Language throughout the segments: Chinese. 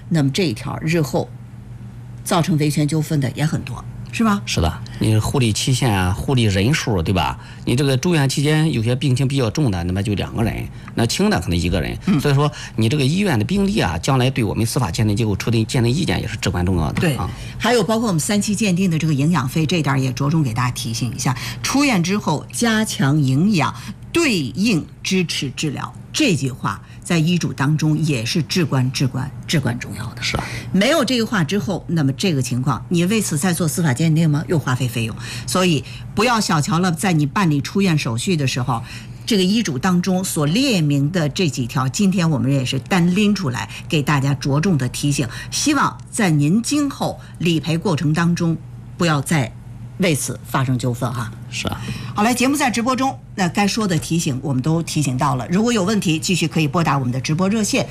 那么这一条日后造成维权纠纷的也很多，是吧？ 是的，你护理期限啊，护理人数，对吧？你这个住院期间有些病情比较重的，那么就2个人，那轻的可能1个人。所以说，你这个医院的病例啊，将来对我们司法鉴定机构出的鉴定意见也是至关重要的。 对，还有包括我们3期鉴定的这个营养费，这点也着重给大家提醒一下：出院之后加强营养，对应支持治疗，这句话在医嘱当中也是至关重要的。 是啊， 没有这句话之后，那么这个情况，你为此再做司法鉴定吗？又花费用。所以不要小瞧了，在你办理出院手续的时候，这个医嘱当中所列明的这几条，今天我们也是单拎出来给大家着重的提醒，希望在您今后理赔过程当中不要再为此发生纠纷哈。 是啊。 好嘞，节目在直播中，那该说的提醒我们都提醒到了。如果有问题，继续可以拨打我们的直播热线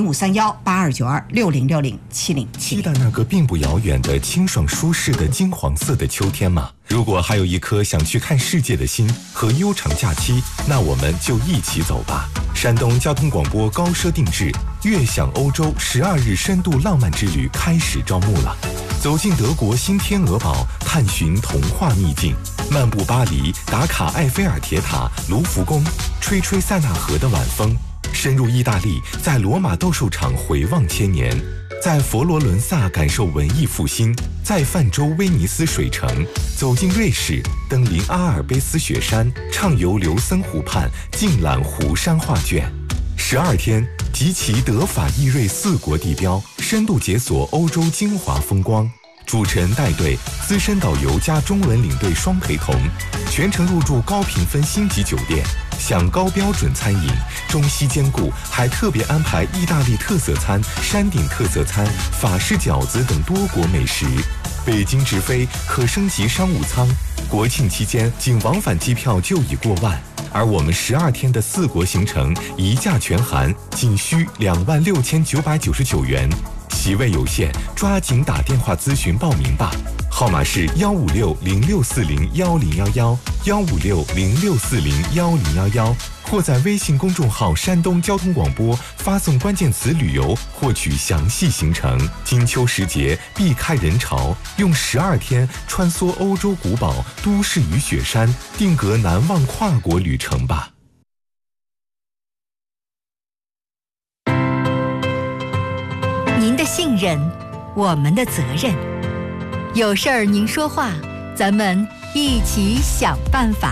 0531829260607070。 期待那个并不遥远的清爽舒适的金黄色的秋天吗？如果还有一颗想去看世界的心和悠长假期，那我们就一起走吧。山东交通广播高奢定制悦享欧洲12日深度浪漫之旅开始招募了。走进德国新天鹅堡，探寻童话秘境，漫步巴黎，打卡埃菲尔铁塔、卢浮宫，吹吹塞纳河的晚风，深入意大利，在罗马斗兽场回望千年，在佛罗伦萨感受文艺复兴，在泛舟威尼斯水城，走进瑞士，登临阿尔卑斯雪山，畅游琉森湖畔，尽览湖山画卷。12天，集齐德法意瑞4国地标，深度解锁欧洲精华风光。主持人带队，资深导游加中文领队双陪同，全程入住高评分星级酒店，享高标准餐饮，中西兼顾，还特别安排意大利特色餐、山顶特色餐、法式饺子等多国美食。北京直飞可升级商务舱，国庆期间仅往返机票就已过万。而我们12天的4国行程一价全含，仅需26999元。席位有限，抓紧打电话咨询报名吧。号码是15606401011，15606401011，或在微信公众号山东交通广播发送关键词旅游获取详细行程。金秋时节避开人潮，用12天穿梭欧洲古堡、都市与雪山，定格难忘跨国旅程吧。 您的信任，我们的责任。有事儿您说话，咱们一起想办法。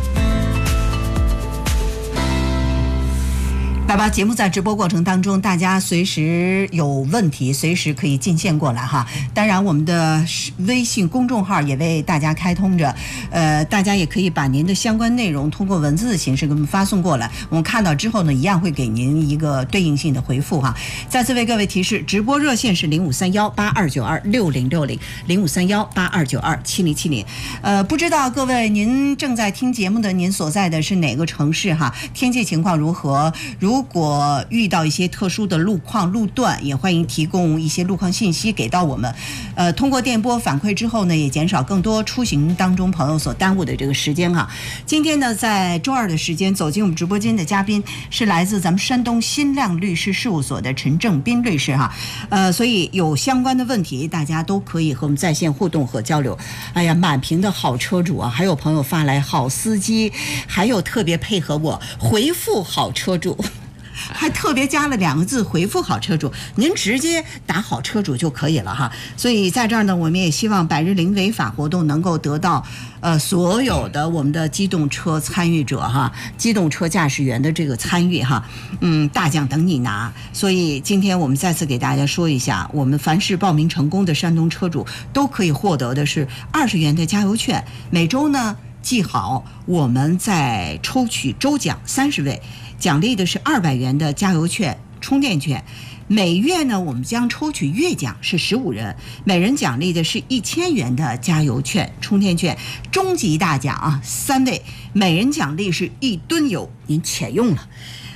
来吧，节目在直播过程当中，大家随时有问题，随时可以进线过来哈。当然，我们的微信公众号也为大家开通着，大家也可以把您的相关内容通过文字的形式给我们发送过来，我们看到之后呢，一样会给您一个对应性的回复哈。再次为各位提示，直播热线是0531826060，053182927070。不知道各位您正在听节目的，您所在的是哪个城市哈？天气情况如何？如果遇到一些特殊的路况路段，也欢迎提供一些路况信息给到我们。通过电波反馈之后呢，也减少更多出行当中朋友所耽误的这个时间哈。今天呢，在周二的时间走进我们直播间的嘉宾是来自咱们山东新亮律师事务所的陈正斌律师哈。所以有相关的问题，大家都可以和我们在线互动和交流。哎呀，满屏的好车主啊，还有朋友发来好司机，还有特别配合我回复好车主。还特别加了2个字回复好车主，您直接打好车主就可以了哈。所以在这儿呢，我们也希望百日零违法活动能够得到所有的我们的机动车参与者哈，机动车驾驶员的这个参与哈，大奖等你拿。所以今天我们再次给大家说一下，我们凡是报名成功的山东车主都可以获得的是20元的加油券，每周呢记好我们在抽取周奖30位。奖励的是200元的加油券、充电券。每月呢，我们将抽取月奖是15人，每人奖励的是1000元的加油券、充电券。终极大奖啊，3位，每人奖励是1吨油，您且用了。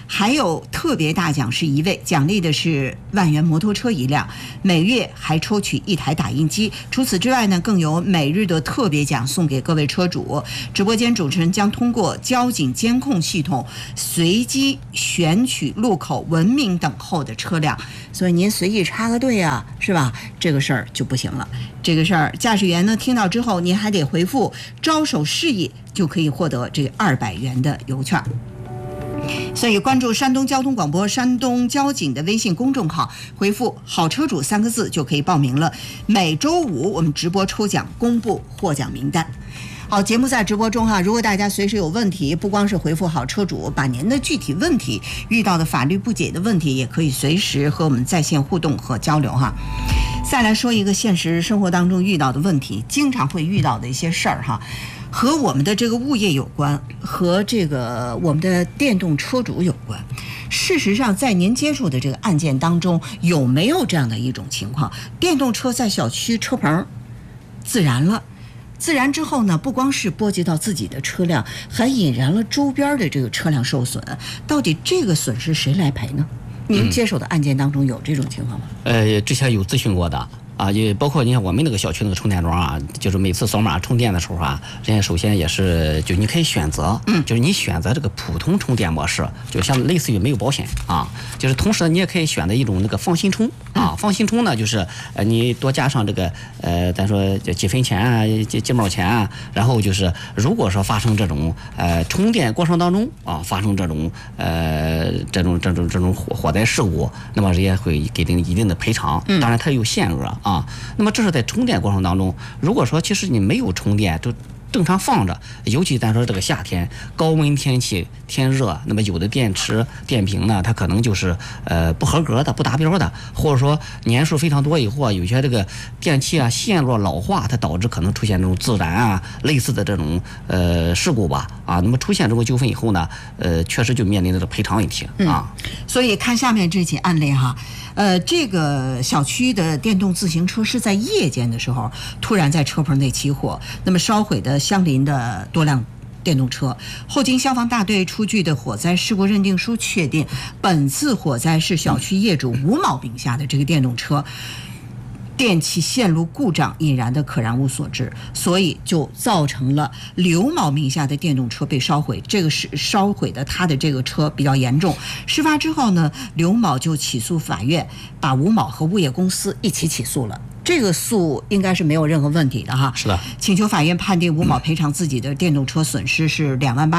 还有特别大奖是1位，奖励的是万元摩托车1辆，每月还抽取1台打印机。除此之外呢，更有每日的特别奖送给各位车主。直播间主持人将通过交警监控系统随机选取路口文明等候的车辆，所以您随意插个队啊，是吧？这个事儿就不行了。这个事儿，驾驶员呢听到之后，您还得回复招手示意，就可以获得这个200元的油券。所以关注山东交通广播、山东交警的微信公众号，回复“好车主”3个字就可以报名了。每周五我们直播抽奖，公布获奖名单。好，节目在直播中哈，如果大家随时有问题，不光是回复好车主，把您的具体问题、遇到的法律不解的问题，也可以随时和我们在线互动和交流哈。再来说一个现实生活当中遇到的问题，经常会遇到的一些事儿哈，和我们的这个物业有关，和这个我们的电动车主有关。事实上，在您接触的这个案件当中，有没有这样的一种情况？电动车在小区车棚自燃了。自燃之后呢，不光是波及到自己的车辆，还引燃了周边的这个车辆受损。到底这个损失谁来赔呢？您接手的案件当中有这种情况吗？ 之前有咨询过的。也包括你看我们那个小区那个充电桩啊，就是每次扫码充电的时候啊，人家首先也是就你可以选择，就是你选择这个普通充电模式，就像类似于没有保险啊，就是同时你也可以选择一种那个放心充啊，放心充呢就是你多加上这个咱说几分钱啊，几毛钱啊，然后就是如果说发生这种充电过程当中啊发生这种火灾事故，那么人家会给定一定的赔偿，当然它有限额啊。那么这是在充电过程当中，如果说其实你没有充电，就正常放着，尤其咱说这个夏天高温天气天热，那么有的电池电瓶呢，它可能就是不合格的、不达标的，或者说年数非常多以后，有些这个电器啊线路老化，它导致可能出现这种自燃啊类似的这种事故吧啊，那么出现这种纠纷以后呢，确实就面临着赔偿问题啊。 所以看下面这起案例哈。这个小区的电动自行车是在夜间的时候突然在车棚内起火，那么烧毁的相邻的多辆电动车。后经消防大队出具的火灾事故认定书确定，本次火灾是小区业主吴某名下的这个电动车电气线路故障引燃的可燃物所致，所以就造成了刘某名下的电动车被烧毁。这个是烧毁的他的这个车比较严重。事发之后呢，刘某就起诉法院，把吴某和物业公司一起起诉了。这个诉应该是没有任何问题的哈。 是的， 请求法院判定吴某赔偿自己的电动车损失是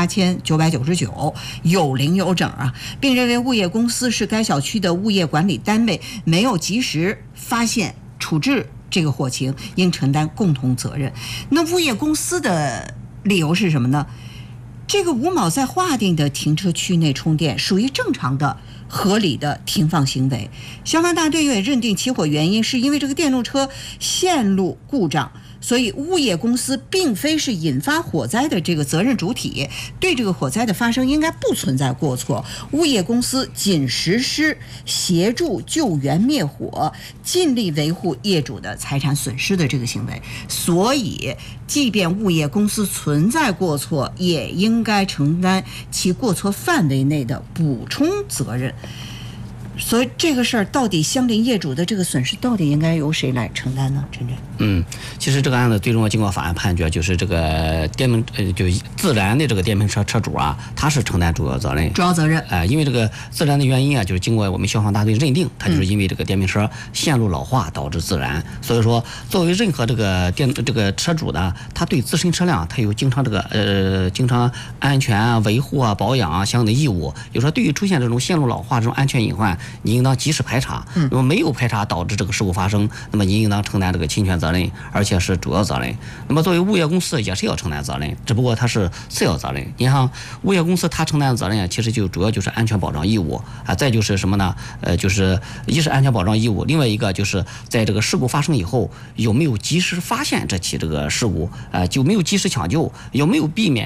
28999，有零有整啊，并认为物业公司是该小区的物业管理单位，没有及时发现处置这个火情，应承担共同责任。那物业公司的理由是什么呢？这个吴某在划定的停车区内充电属于正常的合理的停放行为。消防大队也认定起火原因是因为这个电动车线路故障，所以物业公司并非是引发火灾的这个责任主体，对这个火灾的发生应该不存在过错。物业公司仅实施协助救援灭火，尽力维护业主的财产损失的这个行为，所以即便物业公司存在过错，也应该承担其过错范围内的补充责任。所以这个事儿到底相邻业主的这个损失到底应该由谁来承担呢？陈真？ 其实这个案子最终经过法院判决，就是这个就自燃的这个电瓶车车主啊，他是承担主要责任。因为这个自燃的原因啊，就是经过我们消防大队认定，他就是因为这个电瓶车线路老化导致自燃。所以说，作为任何这个车主呢，他对自身车辆他有经常安全啊、维护啊、保养啊相应的义务。有时候对于出现这种线路老化这种安全隐患，你应当及时排查。如果没有排查导致这个事故发生，那么你应当承担这个侵权责任，而且是主要责任。那么作为物业公司也是要承担责任，只不过它是次要责任。你看物业公司它承担的责任其实就主要就是安全保障义务啊，再就是什么呢？就是一是安全保障义务，另外一个就是在这个事故发生以后有没有及时发现这起这个事故，就没有及时抢救，有没有避免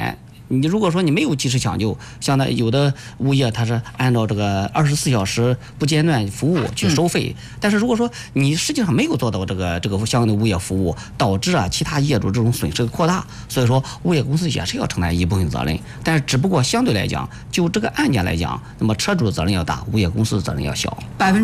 你如果说你没有及时抢救，像那有的物业他是按照这个24小时不间断服务去收费，但是如果说你实际上没有做到这个相应的物业服务，导致其他业主这种损失扩大，所以说物业公司也是要承担一部分责任，但是只不过相对来讲，就这个案件来讲，那么车主的责任要大，物业公司的责任要小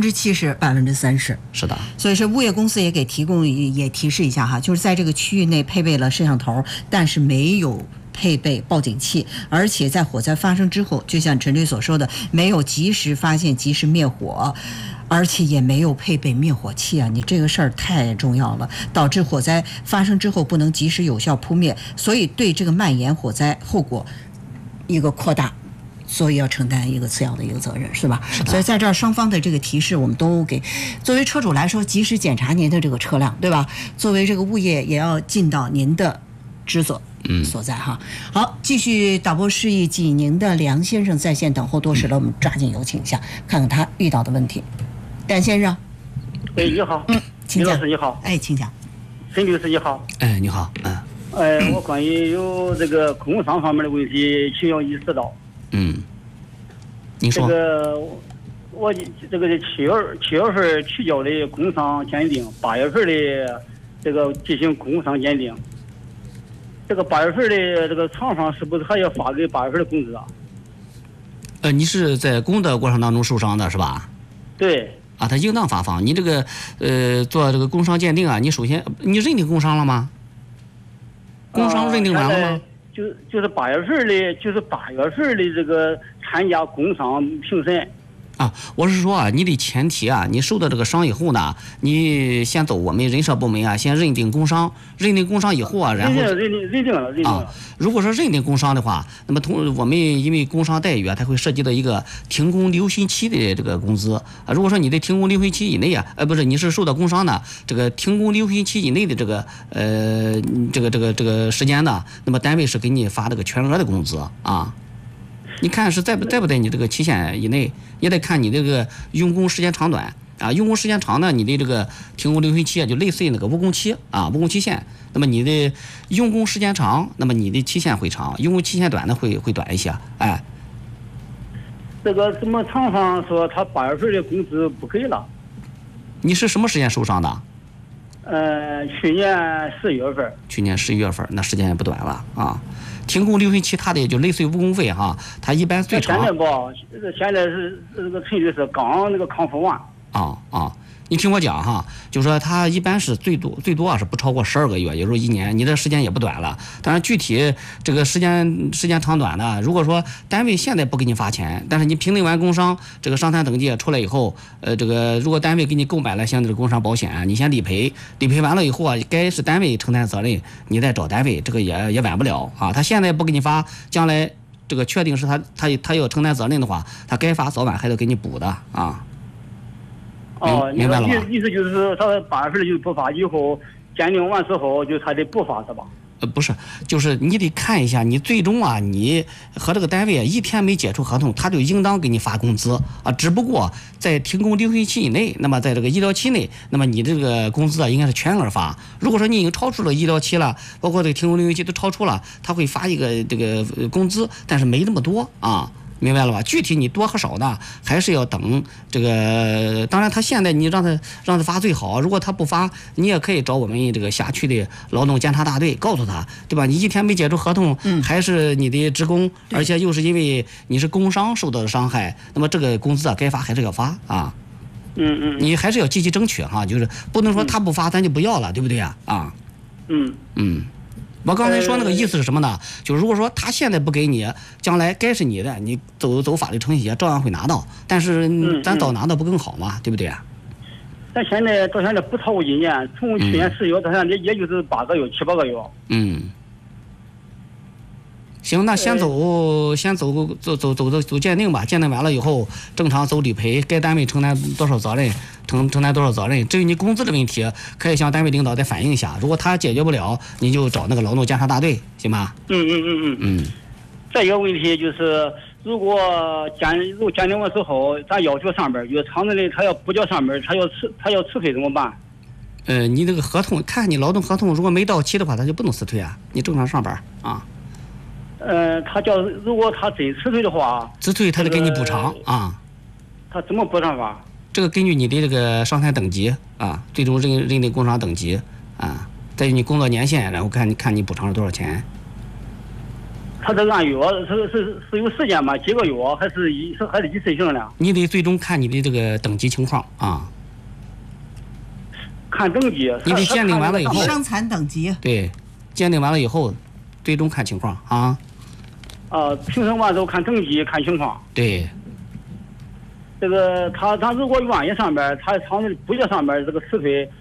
，70%、30%。 是的， 所以说物业公司也给提示一下哈，就是在这个区域内配备了摄像头，但是没有配备报警器，而且在火灾发生之后，就像陈队所说的，没有及时发现、及时灭火，而且也没有配备灭火器啊！你这个事儿太重要了，导致火灾发生之后不能及时有效扑灭，所以对这个蔓延火灾后果一个扩大，所以要承担一个次要的一个责任，是吧？所以在这儿双方的这个提示，我们都给作为车主来说，及时检查您的这个车辆，对吧？作为这个物业，也要尽到您的职责。所在哈。好，继续导播示意，济宁的梁先生在线等候多时了，我们抓紧有请一下，看看他遇到的问题。梁先生， 哎，你好， 请讲。 李老师你好， 哎，请讲。 陈律师你好， 哎，你好， 我关于有这个工伤方面的问题，请要意识到。 你说。 这个我这个7月份提交的工伤鉴定，8月份的这个进行工伤鉴定。这个8月份的这个厂方是不是还要发给8月份的工资啊？ 你是在工作过程当中受伤的是吧？ 对。 啊，他应当发放。你这个做这个工伤鉴定啊，你首先你认定工伤了吗？工伤认定完了吗？ 就是8月份的这个参加工伤评审。 啊，我是说啊，你的前提啊，你受到这个伤以后呢，你先走我们人社部门啊，先认定工伤，认定工伤以后啊，然后认定了啊。 如果说认定工伤的话，那么我们因为工伤待遇啊，它会涉及到一个停工留薪期的这个工资啊。如果说你的停工留薪期以内啊，不是你是受到工伤的这个停工留薪期以内的这个时间呢，那么单位是给你发这个全额的工资啊。你看是在不在你这个期限以内，也得看你这个用工时间长短啊。用工时间长呢，你的这个停工留薪期啊，就类似于那个误工期啊，误工期限。那么你的用工时间长，那么你的期限会长；用工期限短呢，会短一些。哎， 这个什么厂方说他8月份的工资不给了？ 你是什么时间受伤的？ 去年11月份。 去年11月份，那时间也不短了啊。停工留薪期，它的就类似于误工费哈，它一般最长。 现在是这个陈律师刚那个康复完。 你听我讲哈，就是说它一般是最多啊是不超过12个月，有时候1年，你这时间也不短了。当然具体这个时间长短呢，如果说单位现在不给你发钱，但是你评定完工伤这个伤残等级出来以后，这个如果单位给你购买了相对的工伤保险，你先理赔完了以后啊，该是单位承担责任，你再找单位，这个也晚不了啊。他现在不给你发，将来这个确定是他要承担责任的话，他该发早晚还得给你补的啊。明白了吧？ 意思就是他8月份就不发，以后鉴定完之后就他得不发是吧？ 不是，就是你得看一下，你最终啊，你和这个单位一天没解除合同，他就应当给你发工资啊。只不过在停工留薪期以内，那么在这个医疗期内，那么你这个工资啊应该是全额发。如果说你已经超出了医疗期了，包括这个停工留薪期都超出了，他会发一个这个工资，但是没那么多啊。明白了吧？具体你多和少呢，还是要等这个。当然，他现在你让他发最好。如果他不发，你也可以找我们这个辖区的劳动监察大队，告诉他，对吧？你一天没解除合同，还是你的职工，而且又是因为你是工伤受到的伤害，那么这个工资啊，该发还是要发啊。你还是要积极争取哈，就是不能说他不发咱就不要了，对不对啊？我刚才说那个意思是什么呢？就是如果说他现在不给你，将来该是你的，你走法律程序照样会拿到。但是咱早拿到不更好吗？对不对啊？ 咱现在到现在不超过1年，从去年10月到现在也就是8个月、7、8个月。 行，那先走鉴定吧。鉴定完了以后，正常走理赔，该单位承担多少责任，承担多少责任。至于你工资的问题，可以向单位领导再反映一下。如果他解决不了，你就找那个劳动监察大队，行吗？ 再一个问题就是，如果鉴定完之后，咱要求上班，就是厂子里他要不叫上班，他要辞退怎么办？ 你这个合同，看你劳动合同如果没到期的话，他就不能辞退啊，你正常上班啊。 如果他真辞退的话， 辞退他得给你补偿啊。 他怎么补偿法？ 这个根据你的这个伤残等级啊，最终认定工伤等级啊，再你工作年限，然后看你补偿是多少钱。 他这按月，是有时间吗？几个月还是一次性的？ 你得最终看你的这个等级情况啊。 看等级。 你得鉴定完了以后。 伤残等级。 对，鉴定完了以后，最终看情况啊。 评审完之后看等级，看情况。 对。 这个他如果愿意上班，他厂子不要上班，这个辞退